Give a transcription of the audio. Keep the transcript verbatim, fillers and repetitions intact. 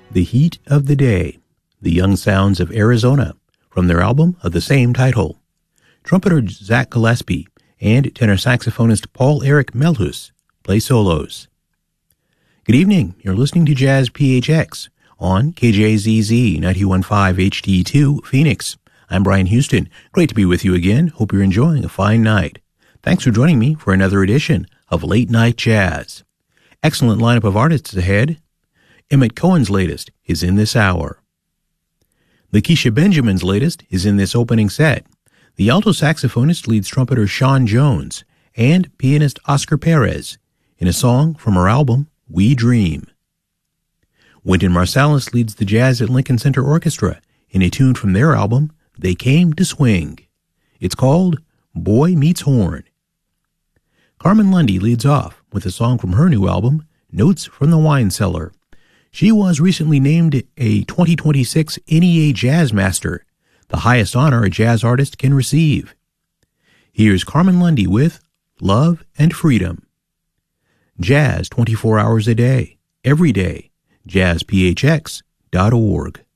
The Heat of the Day, the Young Sounds of Arizona, from their album of the same title. Trumpeter Zach Gillespie and tenor saxophonist Paul Eric Melhus play solos. Good evening, you're listening to Jazz P H X on K J Z Z ninety-one point five H D two Phoenix. I'm Brian Houston. Great to be with you again. Hope you're enjoying a fine night. Thanks for joining me for another edition of Late Night Jazz. Excellent lineup of artists ahead. Emmett Cohen's latest is in this hour. Lakeisha Benjamin's latest is in this opening set. The alto saxophonist leads trumpeter Sean Jones and pianist Oscar Perez in a song from her album, We Dream. Wynton Marsalis leads the jazz at Lincoln Center Orchestra in a tune from their album, They Came to Swing. It's called Boy Meets Horn. Carmen Lundy leads off with a song from her new album, Notes from the Wine Cellar. She was recently named a twenty twenty-six N E A Jazz Master, the highest honor a jazz artist can receive. Here's Carmen Lundy with Love and Freedom. Jazz twenty-four hours a day, every day. jazz p h x dot org.